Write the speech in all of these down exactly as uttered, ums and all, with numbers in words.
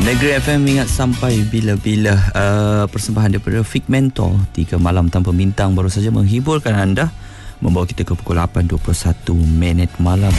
Negeri F M ingat sampai bila-bila. uh, Persembahan daripada Fik Mentor, Tiga Malam Tanpa Bintang baru saja menghiburkan anda, membawa kita ke pukul lapan dua puluh satu minit malam.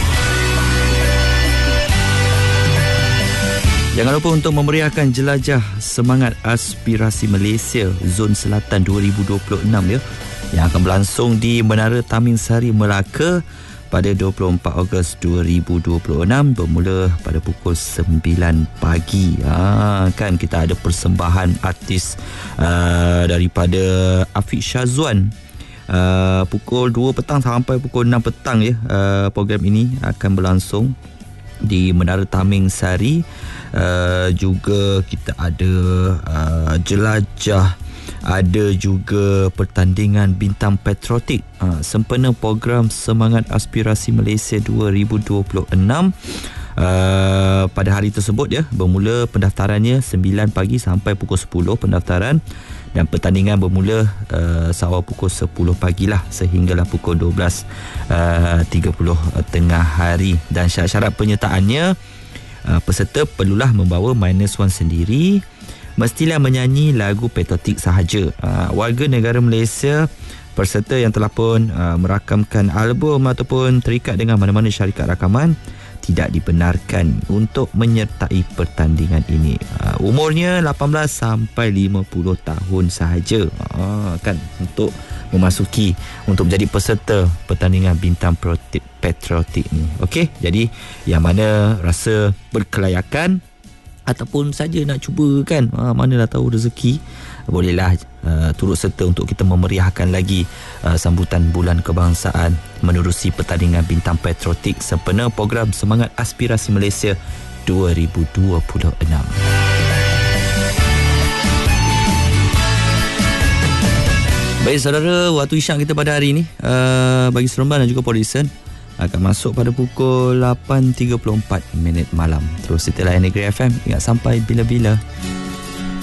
Jangan lupa untuk memeriahkan jelajah semangat aspirasi Malaysia Zon Selatan dua ribu dua puluh enam ya, yang akan berlangsung di Menara Tamin Sari, Melaka pada dua puluh empat Ogos dua ribu dua puluh enam bermula pada pukul sembilan pagi. Ha, kan kita ada persembahan artis uh, daripada Afiq Syazwan. Uh, pukul dua petang sampai pukul enam petang ya. Uh, program ini akan berlangsung di Menara Tamin Sari. Uh, juga kita ada uh, jelajah, ada juga pertandingan bintang patriotik, uh, sempena program Semangat Aspirasi Malaysia dua ribu dua puluh enam. Uh, pada hari tersebut ya, bermula pendaftarannya sembilan pagi sampai pukul sepuluh pendaftaran, dan pertandingan bermula uh, seawal pukul sepuluh pagi lah sehinggalah pukul dua belas tiga puluh uh, tengah hari. Dan syarat-syarat penyertaannya, uh, peserta perlulah membawa minus one sendiri, mestilah menyanyi lagu patriotik sahaja. Uh, warga negara Malaysia, peserta yang telah pun uh, merakamkan album ataupun terikat dengan mana-mana syarikat rakaman tidak dibenarkan untuk menyertai pertandingan ini. Uh, umurnya lapan belas sampai lima puluh tahun sahaja. Uh, kan untuk memasuki, untuk menjadi peserta pertandingan bintang patriotik ni. Okey, jadi yang mana rasa berkelayakan ataupun saja nak cuba kan, ha, manalah tahu rezeki, bolehlah uh, turut serta untuk kita memeriahkan lagi uh, sambutan Bulan Kebangsaan menerusi pertandingan bintang patriotik sempena program Semangat Aspirasi Malaysia dua ribu dua puluh enam. Baik saudara, waktu isyak kita pada hari ini uh, bagi Seremban dan juga Polisen akan masuk pada pukul lapan tiga puluh empat minit malam. Terus setelah Negeri F M, ingat sampai bila-bila.